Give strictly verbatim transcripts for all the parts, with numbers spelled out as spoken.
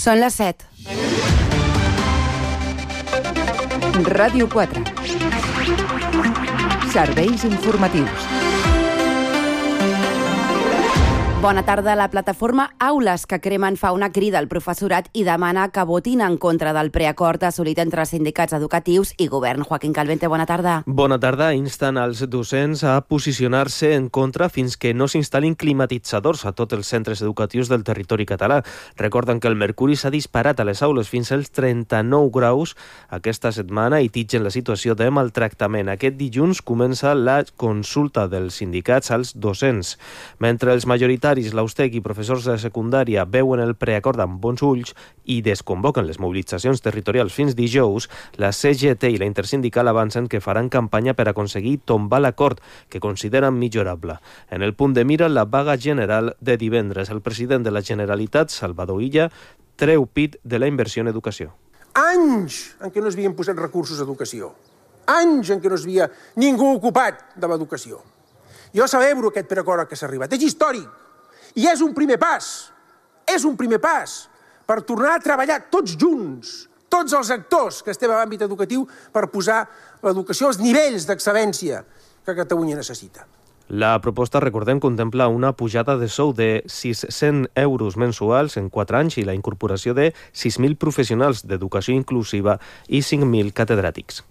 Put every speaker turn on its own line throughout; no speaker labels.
Són les set.
Ràdio quatre. Serveis informatius.
Bona tarda. La plataforma Aules que cremen fa una crida al professorat i demana que votin en contra del preacord assolit entre sindicats educatius i govern. Joaquín Calvente, bona tarda.
Bona tarda. Insten als docents a posicionar-se en contra fins que no s'instal·lin climatitzadors a tots els centres educatius del territori català. Recorden que el mercuri s'ha disparat a les aules fins als trenta-nou graus aquesta setmana i titgen la situació de maltractament. Aquest dilluns comença la consulta dels sindicats als docents. Mentre els majoritaris, l'Austec i professors de secundària veuen el preacord amb bons ulls i desconvoquen les mobilitzacions territorials fins dijous, la C G T i la Intersindical avancen que faran campanya per aconseguir tombar l'acord, que consideren millorable. En el punt de mira, la vaga general de divendres. El president de la Generalitat, Salvador Illa, treu pit de la inversió en educació.
Anys en què no s'havien posat recursos a educació. Anys en què no s'havia ningú ocupat de l'educació. Jo celebro aquest preacord que s'ha arribat. És històric. I és un primer pas, és un primer pas per tornar a treballar tots junts, tots els actors que estem a l'àmbit educatiu per posar l'educació als nivells d'excel·lència que Catalunya necessita.
La proposta, recordem, contempla una pujada de sou de sis-cents euros mensuals en quatre anys i la incorporació de sis mil professionals d'educació inclusiva i cinc mil catedràtics.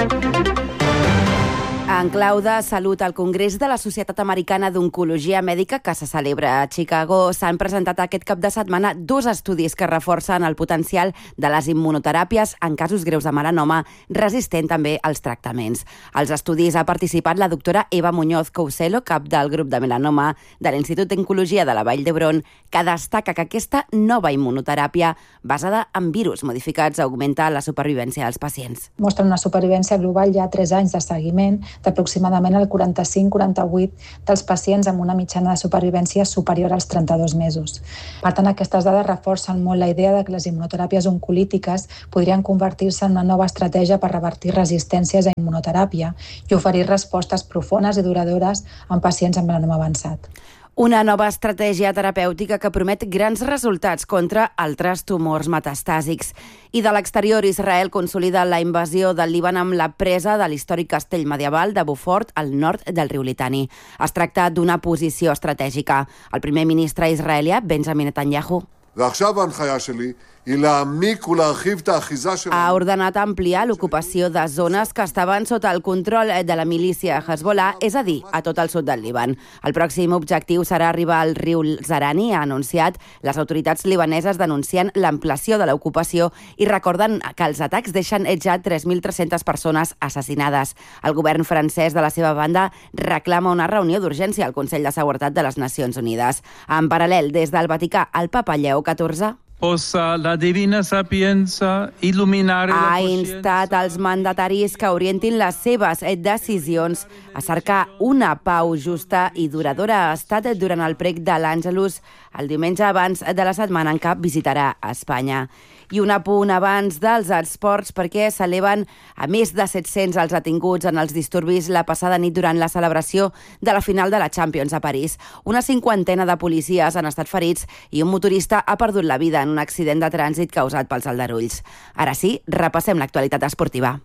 En clau de salut, al Congrés de la Societat Americana d'Oncologia Mèdica, que se celebra a Chicago, s'han presentat aquest cap de setmana dos estudis que reforcen el potencial de les immunoteràpies en casos greus de melanoma, resistent també als tractaments. Als estudis ha participat la doctora Eva Muñoz Couselo, cap del grup de melanoma de l'Institut d'Oncologia de la Vall d'Hebron, que destaca que aquesta nova immunoteràpia, basada en virus modificats, augmenta la supervivència dels pacients.
Mostren una supervivència global ja a tres anys de seguiment d'aproximadament el quaranta-cinc quaranta-vuit dels pacients amb una mitjana de supervivència superior als trenta-dos mesos. Per tant, aquestes dades reforcen molt la idea de que les immunoteràpies oncolítiques podrien convertir-se en una nova estratègia per revertir resistències a immunoteràpia i oferir respostes profundes i duradores en pacients amb melanoma avançat.
Una nova estratègia terapèutica que promet grans resultats contra altres tumors metastàsics. I de l'exterior, Israel consolida la invasió del Líban amb la presa de l'històric castell medieval de Beaufort al nord del riu Litani. Es tracta d'una posició estratègica. El primer ministre israelià, Benjamin Netanyahu, ha ordenat ampliar l'ocupació de zones que estaven sota el control de la milícia Hezbollah, és a dir, a tot el sud del Líban. El pròxim objectiu serà arribar al riu Zarani, ha anunciat. Les autoritats libaneses denuncien l'ampliació de l'ocupació i recorden que els atacs deixen ja tres mil tres-centes persones assassinades. El govern francès, de la seva banda, reclama una reunió d'urgència al Consell de Seguretat de les Nacions Unides. En paral·lel, des del Vaticà, el papa Lleó catorze
possa la divina sapienza il·luminare la
ha instat als mandataris que orientin les seves decisions a cercar una pau justa i duradora. Ha estat durant el prec de l'Àngelus el diumenge abans de la setmana en què visitarà Espanya. I un apunt abans dels esports, perquè s'eleven a més de set-cents els detinguts en els disturbis la passada nit durant la celebració de la final de la Champions a París. Una cinquantena de policies han estat ferits i un motorista ha perdut la vida en un accident de trànsit causat pels aldarulls. Ara sí, repassem l'actualitat esportiva.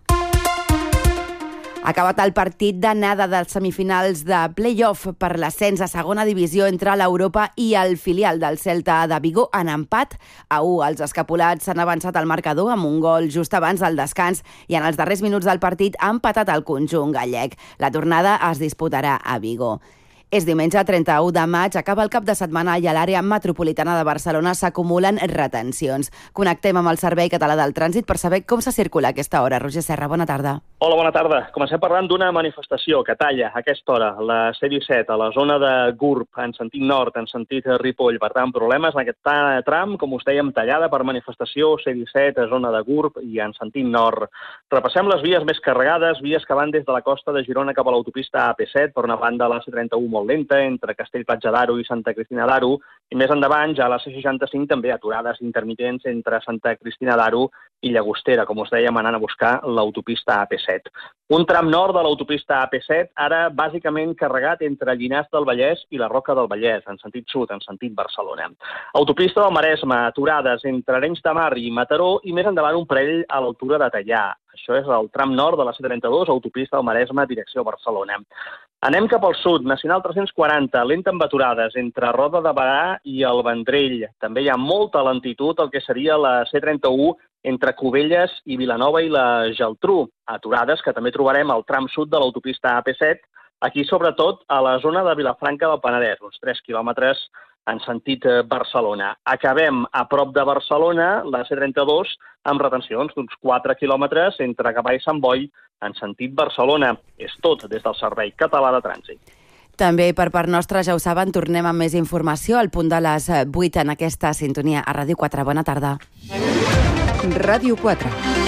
Ha acabat el partit d'anada dels semifinals de play-off per l'ascens a segona divisió entre l'Europa i el filial del Celta de Vigo en empat a u. Els escapulats s'han avançat al marcador amb un gol just abans del descans i en els darrers minuts del partit ha empatat el conjunt gallec. La tornada es disputarà a Vigo. És diumenge trenta-u de maig, acaba el cap de setmana i a l'àrea metropolitana de Barcelona s'acumulen retencions. Connectem amb el Servei Català del Trànsit per saber com se circula a aquesta hora. Roger Serra, bona tarda.
Hola, bona tarda. Comencem parlant d'una manifestació que talla a aquesta hora la C disset a la zona de Gurb, en sentit nord, en sentit Ripoll. Per tant, problemes en aquest tram, com us dèiem, tallada per manifestació C disset a zona de Gurb i en sentit nord. Repassem les vies més carregades, vies que van des de la costa de Girona cap a l'autopista A P set, per una banda la C trenta-u molt lenta entre Castell-Platja d'Aro i Santa Cristina d'Aro, i més endavant ja a la C seixanta-cinc també aturades intermitents entre Santa Cristina d'Aro i Llagostera, com us dèiem, anant a buscar l'autopista A P set. Un tram nord de l'autopista A P set, ara bàsicament carregat entre Llinars del Vallès i la Roca del Vallès, en sentit sud, en sentit Barcelona. Autopista del Maresme, aturades entre Arenys de Mar i Mataró, i més endavant un parell a l'altura de Teià. Això és el tram nord de la C trenta-dos, autopista del Maresme, direcció Barcelona. Anem cap al sud, Nacional tres-cents quaranta, lenta amb aturades entre Roda de Berà i el Vendrell. També hi ha molta lentitud al que seria la C trenta-u entre Cubelles i Vilanova i la Geltrú. Aturades que també trobarem al tram sud de l'autopista A P set, aquí sobretot a la zona de Vilafranca del Penedès, uns tres quilòmetres en sentit Barcelona. Acabem a prop de Barcelona, la C trenta-dos, amb retencions d'uns quatre quilòmetres entre Gavà i Sant Boi en sentit Barcelona. És tot des del Servei Català de Trànsit.
També per part nostra, ja ho saben, tornem amb més informació al punt de les vuit en aquesta sintonia a Ràdio quatre. Bona tarda.
Ràdio quatre.